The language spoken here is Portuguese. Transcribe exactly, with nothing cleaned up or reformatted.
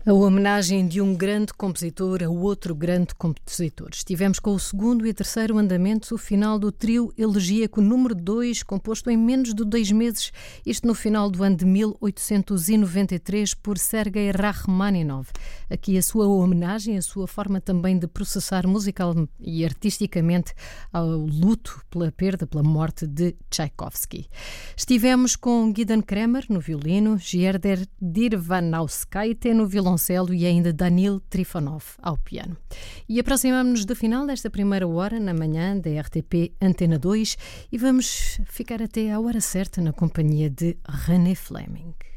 A homenagem de um grande compositor a outro grande compositor. Estivemos com o segundo e terceiro andamento, o final do trio elegíaco número dois, composto em menos de dois meses, isto no final do ano de mil oitocentos e noventa e três, por Sergei Rachmaninov. Aqui a sua homenagem, a sua forma também de processar musical e artisticamente ao luto pela perda, pela morte de Tchaikovsky. Estivemos com Gidon Kremer no violino, Gierder Dirvanauskaite no violoncelo e ainda Danil Trifonov ao piano. E aproximamos-nos do final desta primeira hora na manhã da R T P Antena dois e vamos ficar até à hora certa na companhia de René Fleming.